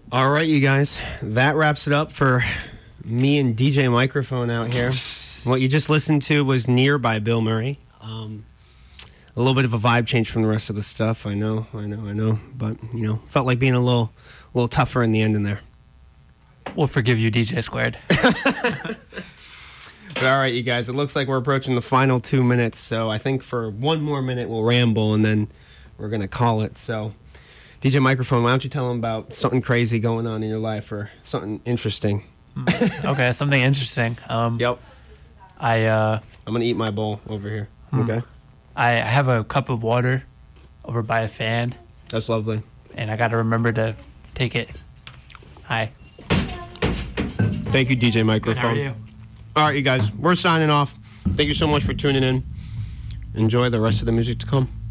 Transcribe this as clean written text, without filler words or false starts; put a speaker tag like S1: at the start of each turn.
S1: All right, you guys. That wraps it up for me and DJ Microphone out here. What you just listened to was Near by Bill Murray. A little bit of a vibe change from the rest of the stuff. I know. But, felt like being a little tougher in the end in there.
S2: We'll forgive you, DJ Squared.
S1: But all right, you guys, it looks like we're approaching the final 2 minutes, so I think for one more minute we'll ramble, and then we're going to call it. So, DJ Microphone, why don't you tell them about something crazy going on in your life or something interesting?
S2: Okay, something interesting.
S1: Yep.
S2: I'm
S1: going to eat my bowl over here. Okay?
S2: I have a cup of water over by a fan.
S1: That's lovely.
S2: And I got to remember to take it. Hi.
S1: Thank you, DJ Microphone.
S2: Good, how are you?
S1: All right, you guys, we're signing off. Thank you so much for tuning in. Enjoy the rest of the music to come.